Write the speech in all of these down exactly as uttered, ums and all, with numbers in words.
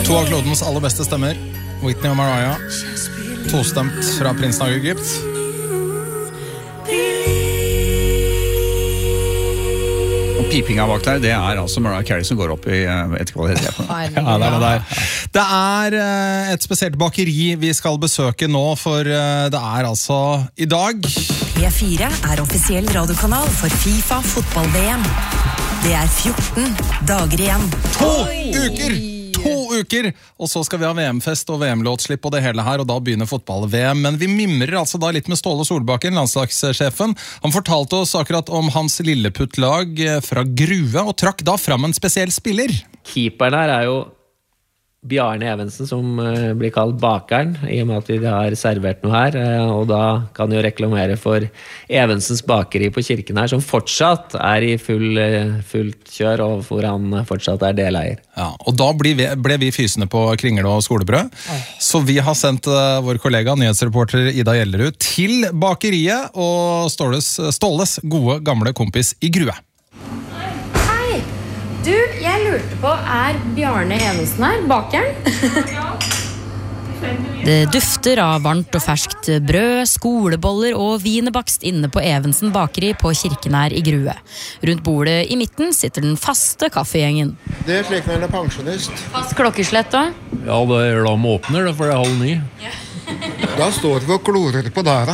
To av klodens aller beste stemmer, Whitney og Mariah, tostemt fra prinsen av Egypt. Og pipinga bak der, det er altså Mariah Carey som går opp i et kvalitet. Ja, det er det der. Det er et spesielt bakeri vi skal besøke nå, for det er altså i dag. P fire er offisiell radiokanal for FIFA fotball-V M. Det er fjorten dager igjen. To uker! To uker, og så skal vi ha V M-fest og V M-låtslipp og det hele her, og da begynner fotball-V M. Men vi mimrer altså da litt med Ståle Solbakken, landslagssjefen. Han fortalte oss akkurat om hans lilleputtlag fra Grue, og trakk da fram en spesiell spiller. Keeperen her er jo Bjarne Evensen, som blir kalt bakeren, i og med at vi har servert noe her, og da kan jo reklamere for Evensens bakeri på Kirken her, som fortsatt er i full, fullt kjør, og hvor han fortsatt er deleier. Ja, og da ble vi, ble vi fysende på kringle og skolebrød, så vi har sendt uh, vår kollega, nyhetsreporter Ida Gjellerud, til bakeriet, og Ståles, Ståles gode gamle kompis i Grue. Du, jeg lurte på, er Bjarne Evensen her, bakeren? Det dufter av varmt og ferskt brød, skoleboller og wienerbakst inne på Evensen bakeri på Kirkenær i Grue. Rundt bordet i midten sitter den faste kaffegjengen. Det er slik når det er pensjonist. Fast klokkeslett da? Ja, det er da de åpner, for det er halv ni. Da står vi og klorer på døra.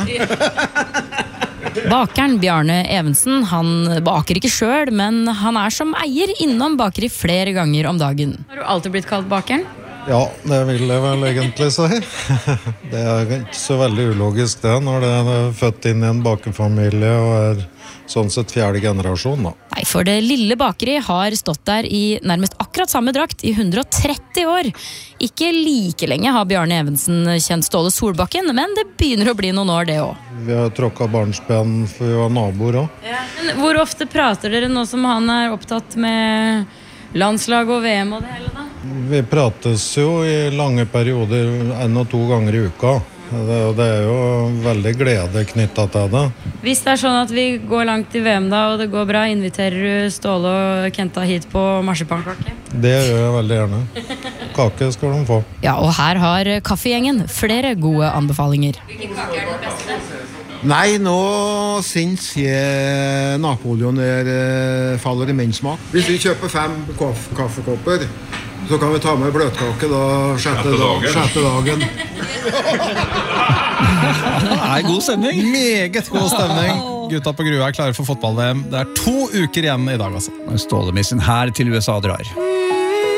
Bakeren Bjarne Evensen, han baker ikke selv, men han er som eier innom bakeri flere ganger om dagen. Har du alltid blitt kalt bakeren? Ja, det vil jeg vel egentlig si. Det er ikke så veldig ulogisk det, når det er født inn i en bakerfamilie og er sånn sett fjerde generasjon da. Nei, for det lille bakeri har stått der i nærmest akkurat samme drakt i hundre og tretti år. Ikke like lenge har Bjarne Evensen kjent Ståle Solbakken, men det begynner å bli noen år det også. Vi har tråkket barnsben for vi var naboer også. Ja. Men hvor ofte prater dere nå som han er opptatt med landslag og V M og det hele da? Vi prates jo i lange perioder, en og to ganger i uka. Det, det er jo veldig glede knyttet til det. Hvis det er sånn at vi går langt i V M da, og det går bra, inviterer du Ståle og Kenta hit på marsipankake? Det gjør jeg veldig gjerne. Kake skal de få. Ja, og her har kaffegjengen flere gode anbefalinger. Hvilken kake er den beste? Nei, nå synes jeg Napoleon er, faller i min smak. Hvis vi kjøper fem kaff kaffekopper, så kan vi ta med bløtkake da sjette, dag, sjette dagen. Det er god stemning. Meget god stemning. Gutta på Grue er klare for fotball-V M. Det er to uker igjen i dag, altså. Stålemissen her til U S A drar.